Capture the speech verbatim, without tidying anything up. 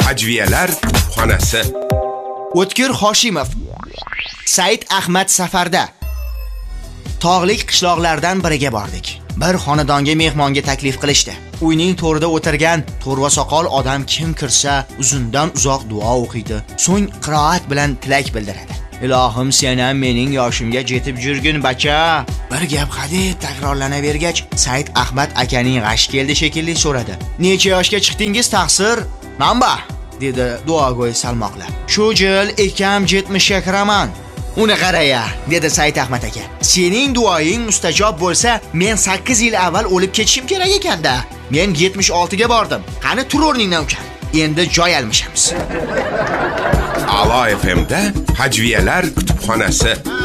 Hajviyalar kutubxonasi. O'tkir Hoshimov. Said Ahmad safarda. Tog'lik qishloqlardan biriga bordik. Bir xonadonga mehmonga taklif qilishdi. Uyning to'rida o'tirgan to'rva soqol odam kim kirsa, uzundan uzoq duo o'qiydi. So'ng qiroat bilan tilak bildiradi. Ilohim, sen ham mening yoshimga yetib jurgin bacha. Bir gap hadeb takrorlanavergach, Said Ahmad akaning g'ash keldi shekilli so'radi. Necha yoshga chiqdingiz taqsir? Manba, dedi duogo'y salmoqlab. Shu yil ekam yetmishga kiraman. Uni qaraya, dedi Said Ahmad aka. Sening duoying mustajob bo'lsa, men sakkiz yil avval o'lib ketishim kerak ekanda. Men yetmish oltiga bordim. Qani tur o'rningdan ukam. Endi joy almashamiz. Alo F M'da Hajviyalar kutubxonasi.